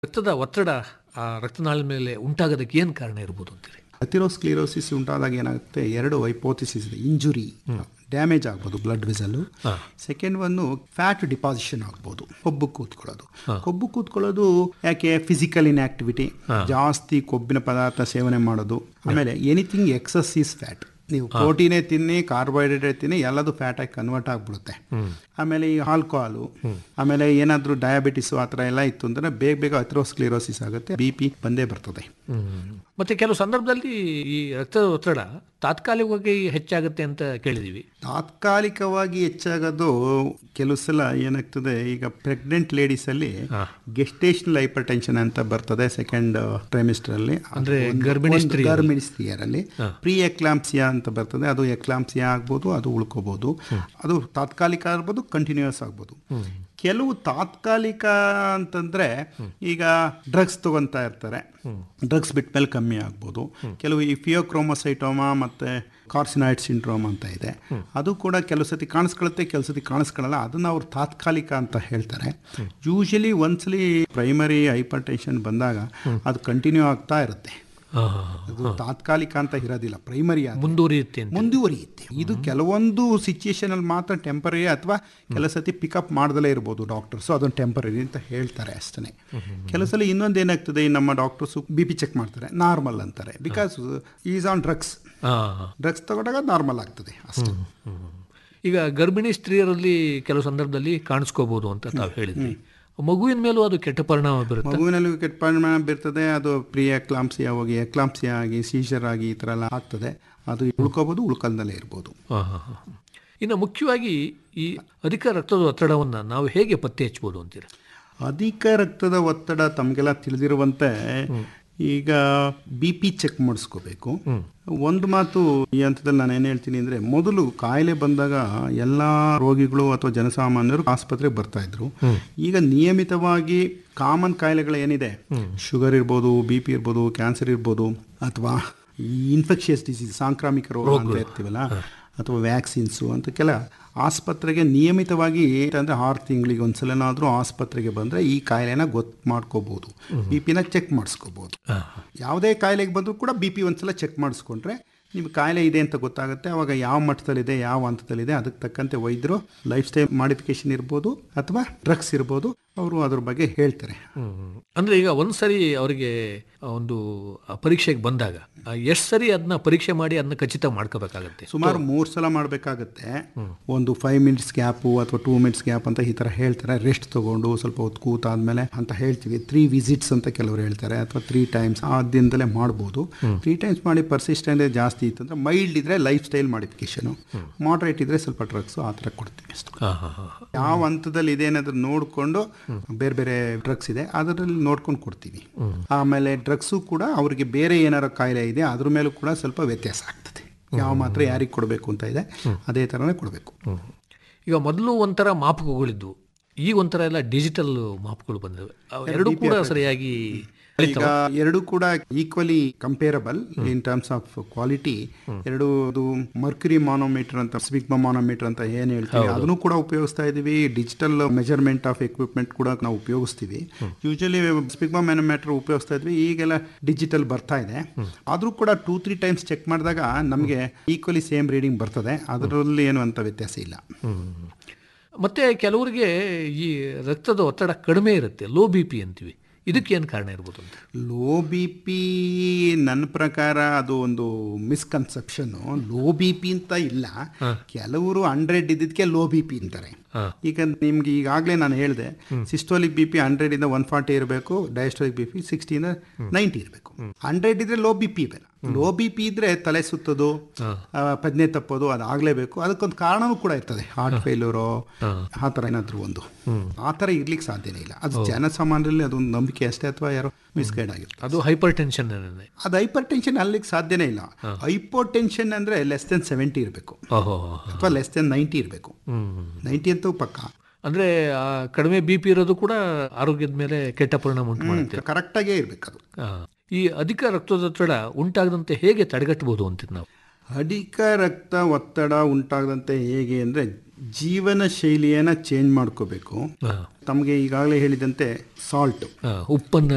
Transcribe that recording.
ರಕ್ತದ ಒತ್ತಡ ಆ ರಕ್ತನಾಳದ ಮೇಲೆ ಉಂಟಾಗೋದಕ್ಕೆ ಏನು ಕಾರಣ ಇರ್ಬೋದು ಅಂತೀರಿ? ಅಥೆರೋಸ್ಕ್ಲಿರೋಸಿಸ್ ಉಂಟಾದಾಗ ಏನಾಗುತ್ತೆ, ಎರಡು ಹೈಪೋಥಿಸಿಸ್ ಇದೆ. ಇಂಜುರಿ, ಡ್ಯಾಮೇಜ್ ಆಗ್ಬೋದು ಬ್ಲಡ್ ವೆಸಲ್ಲು. ಸೆಕೆಂಡ್ ಒಂದು ಫ್ಯಾಟ್ ಡಿಪಾಸಿಷನ್ ಆಗ್ಬೋದು, ಕೊಬ್ಬು ಕೂತ್ಕೊಳ್ಳೋದು. ಕೊಬ್ಬು ಕೂತ್ಕೊಳ್ಳೋದು ಯಾಕೆ? ಫಿಸಿಕಲ್ ಇನ್ಆಕ್ಟಿವಿಟಿ, ಜಾಸ್ತಿ ಕೊಬ್ಬಿನ ಪದಾರ್ಥ ಸೇವನೆ ಮಾಡೋದು. ಆಮೇಲೆ ಎನಿಥಿಂಗ್ ಎಕ್ಸಸ್ ಈಸ್ ಫ್ಯಾಟ್. ನೀವು ಪ್ರೋಟೀನೇ ತಿನ್ನಿ, ಕಾರ್ಬೋಹೈಡ್ರೇಟ್ ತಿನ್ನಿ, ಎಲ್ಲದು ಫ್ಯಾಟಾಗಿ ಕನ್ವರ್ಟ್ ಆಗಿಬಿಡುತ್ತೆ. ಆಮೇಲೆ ಈ ಆಲ್ಕೋಹಾಲು, ಆಮೇಲೆ ಏನಾದರೂ ಡಯಾಬಿಟಿಸು ಆ ಥರ ಎಲ್ಲ ಇತ್ತು ಅಂದರೆ ಬೇಗ ಬೇಗ ಅಥೆರೋಸ್ಕ್ಲಿರೋಸಿಸ್ ಆಗುತ್ತೆ, BP ಬಂದೇ ಬರ್ತದೆ. ಮತ್ತು ಕೆಲವು ಸಂದರ್ಭದಲ್ಲಿ ಈ ರಕ್ತದ ಒತ್ತಡ ತಾತ್ಕಾಲಿಕವಾಗಿ ಹೆಚ್ಚಾಗುತ್ತೆ ಅಂತ ಕೇಳಿದ್ದೀವಿ. ತಾತ್ಕಾಲಿಕವಾಗಿ ಹೆಚ್ಚಾಗೋದು ಕೆಲವು ಸಲ ಏನಾಗ್ತದೆ, ಈಗ ಪ್ರೆಗ್ನೆಂಟ್ ಲೇಡೀಸಲ್ಲಿ ಗೆಸ್ಟೇಷನಲ್ ಹೈಪರ್ ಟೆನ್ಷನ್ ಅಂತ ಬರ್ತದೆ ಸೆಕೆಂಡ್ ಟ್ರೈಮಿಸ್ಟರಲ್ಲಿ, ಅಂದರೆ ಗರ್ಭಿಣಿ ಸ್ತ್ರೀಯರಲ್ಲಿ. ಪ್ರೀ ಎಕ್ಲಾಂಪ್ಸಿಯಾ ಅಂತ ಬರ್ತದೆ, ಅದು ಎಕ್ಲಾಂಪ್ಸಿಯಾ ಆಗ್ಬೋದು, ಅದು ಉಳ್ಕೋಬೋದು. ಅದು ತಾತ್ಕಾಲಿಕ ಆಗ್ಬೋದು, ಕಂಟಿನ್ಯೂಯಸ್ ಆಗ್ಬೋದು. ಕೆಲವು ತಾತ್ಕಾಲಿಕ ಅಂತಂದರೆ ಈಗ ಡ್ರಗ್ಸ್ ತಗೊತಾ ಇರ್ತಾರೆ, ಡ್ರಗ್ಸ್ ಬಿಟ್ಟ ಮೇಲೆ ಕಮ್ಮಿ ಆಗ್ಬೋದು. ಕೆಲವು ಈ ಫಿಯೋಕ್ರೋಮೋಸೈಟೋಮಾ ಮತ್ತು ಕಾರ್ಸಿನಾಯ್ಡ್ ಸಿಂಡ್ರೋಮ್ ಅಂತ ಇದೆ, ಅದು ಕೂಡ ಕೆಲವು ಸತಿ ಕಾಣಿಸ್ಕೊಳ್ಳುತ್ತೆ, ಕೆಲವು ಸತಿ ಕಾಣಿಸ್ಕೊಳ್ಳಲ್ಲ. ಅದನ್ನು ಅವ್ರು ತಾತ್ಕಾಲಿಕ ಅಂತ ಹೇಳ್ತಾರೆ. ಯೂಶಲಿ ಒಂದ್ಸಲಿ ಪ್ರೈಮರಿ ಹೈಪರ್ ಟೆನ್ಷನ್ ಬಂದಾಗ ಅದು ಕಂಟಿನ್ಯೂ ಆಗ್ತಾ ಇರುತ್ತೆ. ಅದು ತಾತ್ಕಾಲಿಕ ಅಂತ ಇರೋದಿಲ್ಲ, ಪ್ರೈಮರಿ ಮುಂದುವರಿಯುತ್ತೆ. ಇದು ಕೆಲವೊಂದು ಸಿಚುಯೇಷನ್ ಅಲ್ಲಿ ಮಾತ್ರ ಟೆಂಪರರಿ, ಅಥವಾ ಕೆಲವು ಸತಿ ಪಿಕಪ್ ಮಾಡ್ದಲೇ ಇರ್ಬೋದು ಡಾಕ್ಟರ್ಸು, ಅದೊಂದು ಟೆಂಪರರಿ ಅಂತ ಹೇಳ್ತಾರೆ ಅಷ್ಟೇ. ಕೆಲವು ಸಲ ಇನ್ನೊಂದು ಏನಾಗ್ತದೆ, ನಮ್ಮ ಡಾಕ್ಟರ್ಸು BP ಚೆಕ್ ಮಾಡ್ತಾರೆ, ನಾರ್ಮಲ್ ಅಂತಾರೆ, ಬಿಕಾಸ್ ಈಸ್ ಆನ್ ಡ್ರಗ್ಸ್ ತಗೊಂಡಾಗ ನಾರ್ಮಲ್ ಆಗ್ತದೆ ಅಷ್ಟೇ. ಈಗ ಗರ್ಭಿಣಿ ಸ್ತ್ರೀಯರಲ್ಲಿ ಕೆಲವು ಸಂದರ್ಭದಲ್ಲಿ ಕಾಣಿಸ್ಕೋಬಹುದು ಅಂತ ತಾವು ಹೇಳಿದ್ರಿ. ಮಗುವಿನ ಮೇಲೂ ಅದು ಕೆಟ್ಟ ಪರಿಣಾಮ ಬೀರುತ್ತೆ. ಮಗುವಿನಲ್ಲೂ ಕೆಟ್ಟ ಪರಿಣಾಮ ಬೀರ್ತದೆ. ಅದು ಪ್ರೀ ಎಕ್ಲಾಂಪ್ಸಿಯಾ ಹೋಗಿ ಎಕ್ಲಾಂಪ್ಸಿಯಾ ಆಗಿ ಸೀಜರ್ ಆಗಿ ಈ ಥರ ಎಲ್ಲ ಆಗ್ತದೆ. ಅದು ಉಳ್ಕೋಬೋದು, ಉಳ್ಕಲ್ದಲ್ಲೇ ಇರ್ಬೋದು. ಇನ್ನು ಮುಖ್ಯವಾಗಿ ಈ ಅಧಿಕ ರಕ್ತದ ಒತ್ತಡವನ್ನು ನಾವು ಹೇಗೆ ಪತ್ತೆ ಹಚ್ಬೋದು ಅಂತೀರ? ಅಧಿಕ ರಕ್ತದ ಒತ್ತಡ ತಮಗೆಲ್ಲ ತಿಳಿದಿರುವಂತೆ ಈಗ BP ಚೆಕ್ ಮಾಡಿಸ್ಕೋಬೇಕು. ಒಂದು ಮಾತು ಈ ಹಂತದಲ್ಲಿ ನಾನು ಏನು ಹೇಳ್ತೀನಿ ಅಂದರೆ, ಮೊದಲು ಕಾಯಿಲೆ ಬಂದಾಗ ಎಲ್ಲ ರೋಗಿಗಳು ಅಥವಾ ಜನಸಾಮಾನ್ಯರು ಆಸ್ಪತ್ರೆಗೆ ಬರ್ತಾ ಇದ್ರು. ಈಗ ನಿಯಮಿತವಾಗಿ ಕಾಮನ್ ಕಾಯಿಲೆಗಳು ಏನಿದೆ, ಶುಗರ್ ಇರ್ಬೋದು, BP ಇರ್ಬೋದು, ಕ್ಯಾನ್ಸರ್ ಇರ್ಬೋದು, ಅಥವಾ ಈ ಇನ್ಫೆಕ್ಷಿಯಸ್ ಡಿಸೀಸ್ ಸಾಂಕ್ರಾಮಿಕ ರೋಗ ಅಂತ ಇರ್ತೀವಲ್ಲ, ಅಥವಾ ವ್ಯಾಕ್ಸಿನ್ಸು ಅಂತ ಕೆಲ ಆಸ್ಪತ್ರೆಗೆ ನಿಯಮಿತವಾಗಿ ಅಂದರೆ 6 ತಿಂಗಳಿಗೆ ಒಂದ್ಸಲನಾದರೂ ಆಸ್ಪತ್ರೆಗೆ ಬಂದರೆ ಈ ಕಾಯಿಲೆನ ಗೊತ್ತು ಮಾಡ್ಕೋಬೋದು, BP ಚೆಕ್ ಮಾಡಿಸ್ಕೋಬೋದು. ಯಾವುದೇ ಕಾಯಿಲೆಗೆ ಬಂದರೂ ಕೂಡ BP ಒಂದ್ಸಲ ಚೆಕ್ ಮಾಡಿಸ್ಕೊಂಡ್ರೆ ನಿಮ್ಗೆ ಕಾಯಿಲೆ ಇದೆ ಅಂತ ಗೊತ್ತಾಗುತ್ತೆ. ಅವಾಗ ಯಾವ ಮಟ್ಟದಲ್ಲಿದೆ, ಯಾವ ಹಂತದಲ್ಲಿದೆ, ಅದಕ್ಕೆ ತಕ್ಕಂತೆ ವೈದ್ಯರು ಲೈಫ್ ಸ್ಟೈಲ್ ಮಾಡಿಫಿಕೇಶನ್ ಇರ್ಬೋದು ಅಥವಾ ಡ್ರಗ್ಸ್ ಇರ್ಬೋದು, ಅವರು ಅದ್ರ ಬಗ್ಗೆ ಹೇಳ್ತಾರೆ. ಅಂದರೆ ಈಗ ಒಂದು ಸರಿ ಅವರಿಗೆ ಒಂದು ಪರೀಕ್ಷೆಗೆ ಬಂದಾಗ ಎಷ್ಟು ಸರಿ ಅದನ್ನ ಪರೀಕ್ಷೆ ಮಾಡಿ ಅದನ್ನ ಖಚಿತ ಮಾಡ್ಕೋಬೇಕಾಗತ್ತೆ? ಸುಮಾರು 3 ಸಲ ಮಾಡಬೇಕಾಗತ್ತೆ. ಒಂದು 5 ಮಿನಿಟ್ಸ್ ಗ್ಯಾಪು ಅಥವಾ 2 ಮಿನಿಟ್ಸ್ ಗ್ಯಾಪ್ ಅಂತ ಈ ಥರ ಹೇಳ್ತಾರೆ. ರೆಸ್ಟ್ ತೊಗೊಂಡು ಸ್ವಲ್ಪ ಹೊತ್ತು ಕೂತಾದ್ಮೇಲೆ ಅಂತ ಹೇಳ್ತೀವಿ. 3 ವಿಸಿಟ್ಸ್ ಅಂತ ಕೆಲವರು ಹೇಳ್ತಾರೆ, ಅಥವಾ 3 ಟೈಮ್ಸ್ ಆ ದಿನದಲ್ಲೇ ಮಾಡ್ಬೋದು. 3 ಟೈಮ್ಸ್ ಮಾಡಿ ಪರ್ಸಿಸ್ಟೆಂಟ್ ಜಾಸ್ತಿ ಇತ್ತಂದ್ರೆ ಮೈಲ್ಡ್ ಇದ್ರೆ ಲೈಫ್ ಸ್ಟೈಲ್ ಮಾಡಿಫಿಕೇಶನು, ಮಾಡ್ರೇಟ್ ಇದ್ರೆ ಸ್ವಲ್ಪ ಡ್ರಗ್ಸು ಆ ಥರ ಕೊಡ್ತೀವಿ ಅಷ್ಟು. ಯಾವ ಹಂತದಲ್ಲಿ ಇದೆ ಅನ್ನೋದ್ರ ನೋಡಿಕೊಂಡು ಬೇರೆ ಬೇರೆ ಡ್ರಗ್ಸ್ ಇದೆ ಅದರಲ್ಲಿ ನೋಡ್ಕೊಂಡು ಕೊಡ್ತೀವಿ. ಆಮೇಲೆ ಡ್ರಗ್ಸು ಕೂಡ ಅವ್ರಿಗೆ ಬೇರೆ ಏನಾರ ಕಾಯಿಲೆ ಇದೆ ಅದ್ರ ಮೇಲೂ ಕೂಡ ಸ್ವಲ್ಪ ವ್ಯತ್ಯಾಸ ಆಗ್ತದೆ. ಯಾವ ಮಾತ್ರ ಯಾರಿಗೆ ಕೊಡಬೇಕು ಅಂತ ಇದೆ ಅದೇ ಥರನೇ ಕೊಡಬೇಕು. ಈಗ ಮೊದಲು ಒಂಥರ ಮಾಪಕಗಳಿದ್ವು, ಈಗ ಒಂಥರ ಎಲ್ಲ ಡಿಜಿಟಲ್ ಮಾಪಕಗಳು ಬಂದಿವೆ. ಎರಡು ಕೂಡ ಸರಿಯಾಗಿ ಈಗ ಎರಡು ಕೂಡ equally comparable in terms of quality. ಎರಡು ಮರ್ಕ್ಯುರಿ ಮಾನೋಮೀಟರ್ ಅಂತ, ಸ್ಪಿಗ್ಮಾ ಮಾನೋಮೀಟರ್ ಅಂತ ಏನು ಹೇಳ್ತೀವಿ, ಅದನ್ನು ಕೂಡ ಉಪಯೋಗಿಸ್ತಾ ಇದೀವಿ. ಡಿಜಿಟಲ್ ಮೆಜರ್ಮೆಂಟ್ ಆಫ್ ಎಕ್ವಿಪ್ಮೆಂಟ್ ಕೂಡ ನಾವು ಉಪಯೋಗಿಸ್ತೀವಿ. ಯೂಶಲಿ ಸ್ಪಿಗ್ಮಾ ಮ್ಯಾನೋಮೀಟರ್ ಉಪಯೋಗಿಸ್ತಾ ಇದ್ವಿ, ಈಗೆಲ್ಲ ಡಿಜಿಟಲ್ ಬರ್ತಾ ಇದೆ. ಆದರೂ ಕೂಡ 2-3 ಟೈಮ್ಸ್ ಚೆಕ್ ಮಾಡಿದಾಗ ನಮಗೆ ಈಕ್ವಲಿ ಸೇಮ್ ರೀಡಿಂಗ್ ಬರ್ತದೆ, ಅದರಲ್ಲಿ ಏನು ಅಂತ ವ್ಯತ್ಯಾಸ ಇಲ್ಲ. ಮತ್ತೆ ಕೆಲವರಿಗೆ ಈ ರಕ್ತದ ಒತ್ತಡ ಕಡಿಮೆ ಇರುತ್ತೆ, ಲೋ BP ಅಂತೀವಿ, ಇದಕ್ಕೇನು ಕಾರಣ ಇರ್ಬೋದು ಅಂತ? ಲೋ BP ನನ್ನ ಪ್ರಕಾರ ಅದು ಒಂದು ಮಿಸ್ಕನ್ಸೆಪ್ಷನ್ನು. ಲೋ BP ಅಂತ ಇಲ್ಲ, ಕೆಲವರು 100 ಇದ್ದಿದ್ದಕ್ಕೆ ಲೋ BP ಅಂತಾರೆ. ಈಗ ನಿಮ್ಗೆ ಈಗಾಗಲೇ ನಾನು ಹೇಳಿದೆ, ಸಿಸ್ಟೋಲಿಕ್ BP 100 ಇಂದ 140 ಇರಬೇಕು, ಡಯಾಸ್ಟೋಲಿಕ್ BP 60 ಇಂದ 90 ಇರಬೇಕು. 100 ಇದ್ರೆ ಲೋ BP ಇರಲ್ಲ. ಲೋ BP ಇದ್ರೆ ತಲೆ ಸುತ್ತೋದು, ಪ್ರಜ್ಞೆ ತಪ್ಪೋದು ಅದಾಗಲೇಬೇಕು. ಅದಕ್ಕೊಂದು ಕಾರಣವೂ ಕೂಡ ಇರ್ತದೆ, ಹಾರ್ಟ್ ಫೇಲ್ಯೂರು ಆ ಥರ ಏನಾದರೂ ಒಂದು. ಆ ಥರ ಇರ್ಲಿಕ್ಕೆ ಸಾಧ್ಯನೇ ಇಲ್ಲ. ಅದು ಜನಸಾಮಾನ್ಯರಲ್ಲಿ ಅದೊಂದು ನಂಬಿಕೆ ಅಷ್ಟೇ, ಅಥವಾ ಯಾರೋ ಮಿಸ್ಗೈಡ್ ಆಗಿರುತ್ತೆ. ಅದು ಹೈಪರ್ ಟೆನ್ಷನ್. ಅದು ಹೈಪರ್ ಟೆನ್ಷನ್ ಅಲ್ಲಿಗೆ ಸಾಧ್ಯನೇ ಇಲ್ಲ. ಹೈಪೋ ಟೆನ್ಷನ್ ಅಂದರೆ <70 ಇರಬೇಕು, ಅಥವಾ <90 ಇರಬೇಕು. 90 ಅಂತೂ ಪಕ್ಕ. ಅಂದರೆ ಕಡಿಮೆ BP ಇರೋದು ಕೂಡ ಆರೋಗ್ಯದ ಮೇಲೆ ಕೆಟ್ಟ ಪರಿಣಾಮ ಉಂಟು ಮಾಡುತ್ತೆ. ಕರೆಕ್ಟಾಗೇ ಇರಬೇಕು ಅದು. ಈ ಅಧಿಕ ರಕ್ತದೊತ್ತಡ ಉಂಟಾಗದಂತೆ ಹೇಗೆ ತಡೆಗಟ್ಟಬಹುದು ಅಂತೀವಿ ನಾವು? ಅಧಿಕ ರಕ್ತ ಒತ್ತಡ ಉಂಟಾಗದಂತೆ ಹೇಗೆ ಅಂದರೆ ಜೀವನ ಶೈಲಿಯನ್ನು ಚೇಂಜ್ ಮಾಡ್ಕೋಬೇಕು. ತಮಗೆ ಈಗಾಗಲೇ ಹೇಳಿದಂತೆ ಸಾಲ್ಟ್, ಉಪ್ಪನ್ನು